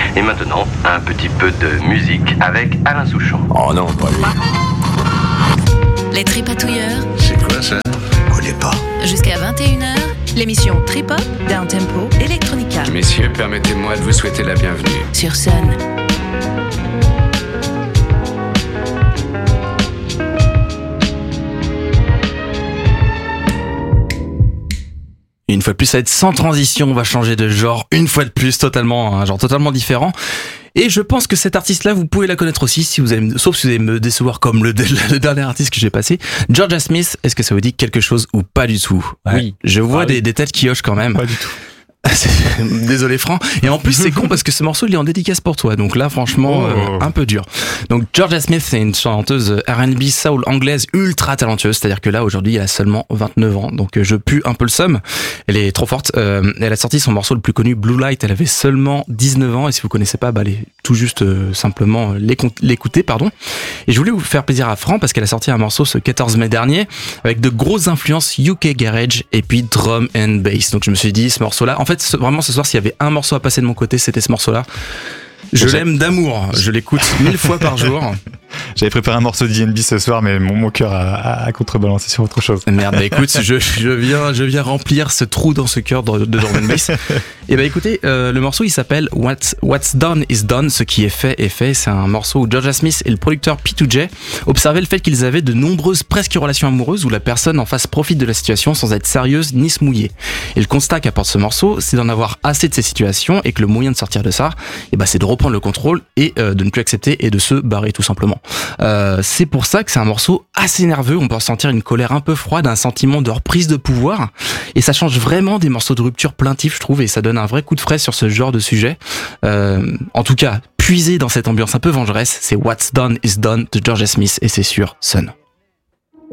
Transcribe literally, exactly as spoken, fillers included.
Et maintenant, un petit peu de musique avec Alain Souchon. Oh non, pas lui. Les Tripatouilleurs. C'est quoi ça? Je connais pas. Jusqu'à vingt et une heures, l'émission Trip-Hop, Downtempo, Electronica. Messieurs, permettez-moi de vous souhaiter la bienvenue. Sur Sun. Une fois de plus, ça va être sans transition, on va changer de genre, une fois de plus, totalement, un genre totalement différent. Et je pense que cet artiste-là, vous pouvez la connaître aussi, si vous allez, sauf si vous allez me décevoir comme le, le dernier artiste que j'ai passé. Georgia Smith, est-ce que ça vous dit quelque chose ou pas du tout? Ouais. Oui. Je vois ah, des, oui. des têtes qui hochent quand même. Pas du tout. Désolé Franck. Et en plus c'est con parce que ce morceau il est en dédicace pour toi. Donc là franchement oh. euh, un peu dur. Donc Georgia Smith c'est une chanteuse R and B soul anglaise ultra talentueuse. C'est-à-dire que là aujourd'hui elle a seulement vingt-neuf ans. Donc euh, je pue un peu le seum. Elle est trop forte. Euh, elle a sorti son morceau le plus connu Blue Light. Elle avait seulement dix-neuf ans. Et si vous connaissez pas, bah allez tout juste euh, simplement l'écouter pardon. Et je voulais vous faire plaisir à Franck parce qu'elle a sorti un morceau ce quatorze mai dernier avec de grosses influences U K garage et puis drum and bass. Donc je me suis dit ce morceau là en fait vraiment ce soir s'il y avait un morceau à passer de mon côté c'était ce morceau là. Je l'aime d'amour, je l'écoute mille fois par jour. J'avais préparé un morceau de D and B ce soir, mais mon, mon cœur a, a, a contrebalancé sur autre chose. Merde, bah écoute, je, je, viens, je viens remplir ce trou dans ce cœur de, de drum and bass. Et bah écoutez, euh, le morceau il s'appelle What's, What's Done Is Done, ce qui est fait est fait. C'est un morceau où Georgia Smith et le producteur P deux J observaient le fait qu'ils avaient de nombreuses presque relations amoureuses où la personne en face profite de la situation sans être sérieuse ni se mouiller. Et le constat qu'apporte ce morceau, c'est d'en avoir assez de ces situations et que le moyen de sortir de ça, et bah c'est de reprendre le contrôle et euh, de ne plus accepter et de se barrer tout simplement. Euh, c'est pour ça que c'est un morceau assez nerveux, on peut ressentir une colère un peu froide, un sentiment de reprise de pouvoir, et ça change vraiment des morceaux de rupture plaintifs je trouve, et ça donne un vrai coup de frais sur ce genre de sujet. Euh, en tout cas, puiser dans cette ambiance un peu vengeresse, c'est What's Done Is Done de Georgia Smith, et c'est sur Sun.